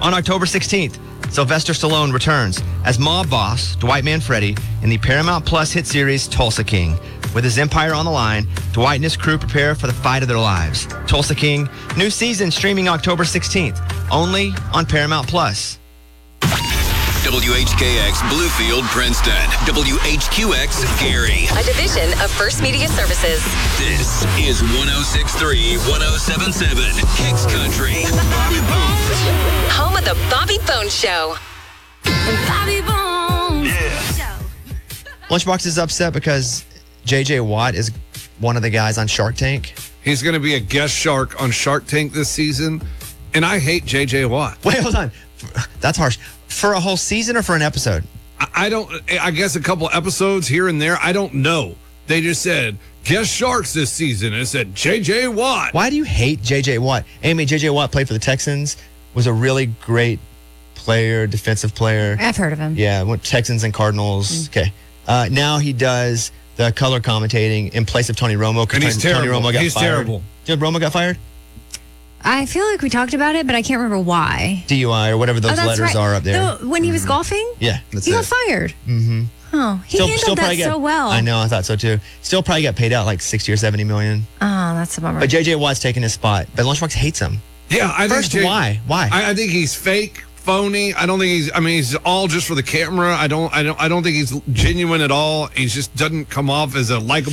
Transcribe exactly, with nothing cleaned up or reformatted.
On October sixteenth, Sylvester Stallone returns as mob boss Dwight Manfredi in the Paramount Plus hit series Tulsa King. With his empire on the line, Dwight and his crew prepare for the fight of their lives. Tulsa King, new season streaming October sixteenth, only on Paramount Plus. W H K X Bluefield, Princeton. W H Q X Gary. A division of First Media Services. This is one oh six point three, one oh seven point seven Kicks Country. Bobby Bones. Home of the Bobby Bones Show. Bobby Bones. Yeah. Lunchbox is upset because J J Watt is one of the guys on Shark Tank. He's going to be a guest shark on Shark Tank this season, and I hate J J Watt. Wait, hold on. That's harsh. For a whole season or for an episode? I, I don't, I guess a couple episodes here and there. I don't know. They just said, guest sharks this season. And it said J J Watt. Why do you hate J J Watt? Amy, J J Watt played for the Texans, was a really great player, defensive player. I've heard of him. Yeah, went Texans and Cardinals. Mm. Okay. Uh, now he does the color commentating in place of Tony Romo. And he's Tony, terrible. Tony Romo got he's fired. terrible. Did Romo got fired? I feel like we talked about it, but I can't remember why. D U I or whatever those oh, that's letters right. are up there. The, when he was mm-hmm. golfing? Yeah, that's he it. got fired. Mm-hmm. Oh, he still, handled still that get, so well. I know, I thought so too. Still probably got paid out like sixty or seventy million. Oh, that's a bummer. But J J Watt's taking his spot. But Lunchbox hates him. Yeah, I First, think J- why? Why? I, I think he's fake, phony. I don't think he's. I mean, he's all just for the camera. I don't. I don't. I don't think he's genuine at all. He just doesn't come off as a likable